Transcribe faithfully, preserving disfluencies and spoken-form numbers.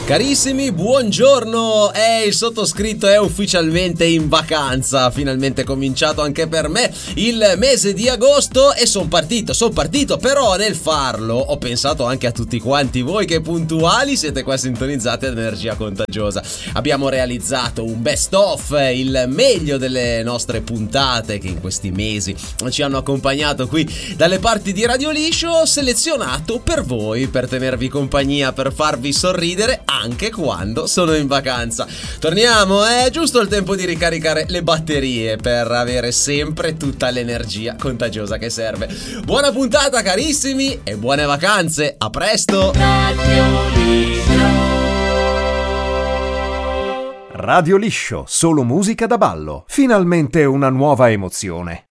Carissimi, buongiorno! Eh, il sottoscritto è ufficialmente in vacanza. Finalmente è cominciato anche per me il mese di agosto e sono partito, sono partito. Però nel farlo ho pensato anche a tutti quanti voi che puntuali siete qua sintonizzati ad Energia Contagiosa. Abbiamo realizzato un best of, il meglio delle nostre puntate che in questi mesi ci hanno accompagnato qui dalle parti di Radio Liscio, selezionato per voi, per tenervi compagnia, per farvi sorridere anche quando sono in vacanza. Torniamo, è giusto il tempo di ricaricare le batterie per avere sempre tutta l'energia contagiosa che serve. Buona puntata carissimi e buone vacanze, a presto! Radio Liscio. Radio Liscio, solo musica da ballo. Finalmente una nuova emozione.